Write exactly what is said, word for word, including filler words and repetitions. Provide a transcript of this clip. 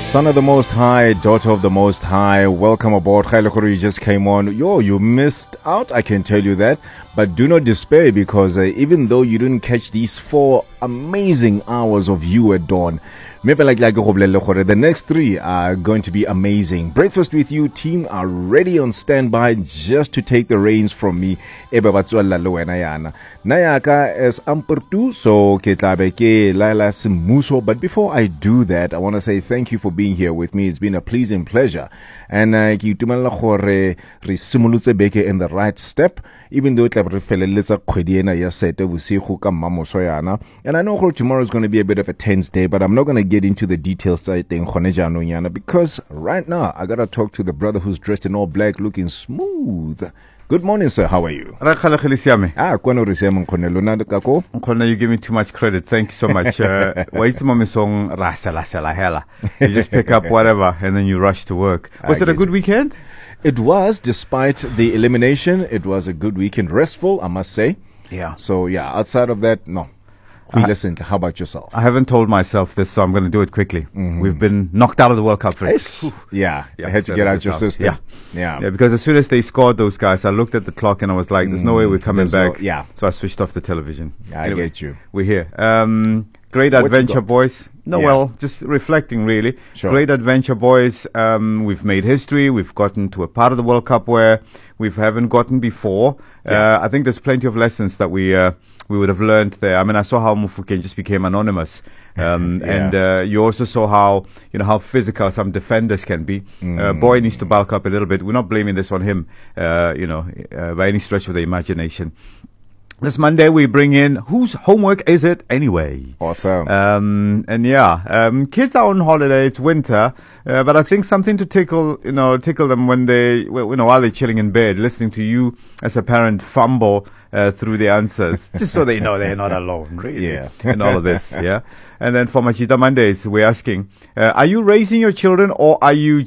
Son of the Most High, daughter of the Most High, welcome aboard. Khailekuru, you just came on. Yo, you missed out, I can tell you that. But do not despair, because uh, even though you didn't catch these four amazing hours of you at dawn, the next three are going to be amazing. Breakfast with You team are ready on standby just to take the reins from me. Nayaka as ampertu, so ketlabeke laila simuso. But before I do that, I want to say thank you for being here with me. It's been a pleasing pleasure. And uh, ki tumela gore re simolotse beke in the right step. Even though tla re feleletsa kgwedi ena ya sete bosigo ka mmamoso yana. And I know tomorrow is going to be a bit of a tense day, but I'm not going to get into the details because right now I got to talk to the brother who's dressed in all black looking smooth. Good morning, sir. How are you? Ah, you give me too much credit. Thank you so much. Uh, you just pick up whatever and then you rush to work. Was it a good weekend? It was, despite the elimination. It was a good weekend. Restful, I must say. Yeah. So, yeah, outside of that, no. We listen. How about yourself? I haven't told myself this, so I'm going to do it quickly. Mm-hmm. We've been knocked out of the World Cup. Yeah, yeah, I had to get out your system. Yeah. yeah, yeah. Because as soon as they scored those guys, I looked at the clock and I was like, "There's mm, no way we're coming back." No, yeah. So I switched off the television. Yeah, anyway, I get you. We're here. Um, Great Adventure Boys. No, yeah. well, just reflecting really. Sure. Great Adventure Boys. Um, we've made history. We've gotten to a part of the World Cup where we haven't gotten before. Yeah. Uh, I think there's plenty of lessons that we uh, we would have learned there. I mean, I saw how Mufokeng just became anonymous, um, yeah. and uh, you also saw how you know how physical some defenders can be. Mm. Uh, Boy needs to bulk up a little bit. We're not blaming this on him, uh, you know, uh, by any stretch of the imagination. This Monday we bring in whose homework is it anyway? Awesome. Um, and yeah, um, kids are on holiday. It's winter, uh, but I think something to tickle, you know, tickle them when they, you know, while they're chilling in bed, listening to you as a parent fumble uh, through the answers, just so they know they're not alone, really. Yeah. And all of this, yeah. And then for Machita Mondays, we're asking, uh, are you raising your children or are you